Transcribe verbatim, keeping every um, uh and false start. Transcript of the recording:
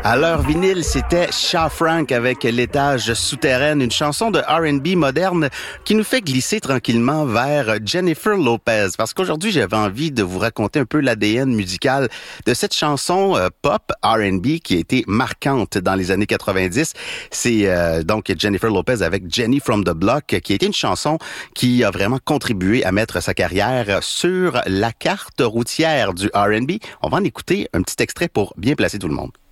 À l'heure vinyle, c'était Shaw Frank avec L'étage souterraine, une chanson de R and B moderne qui nous fait glisser tranquillement vers Jennifer Lopez. Parce qu'aujourd'hui, j'avais envie de vous raconter un peu l'A D N musical de cette chanson euh, pop R and B qui a été marquante dans les années quatre-vingt-dix. C'est euh, donc Jennifer Lopez avec Jenny from the Block, qui a été une chanson qui a vraiment contribué à mettre sa carrière sur la carte routière du R and B. On va en écouter un petit extrait pour bien placer tout le monde.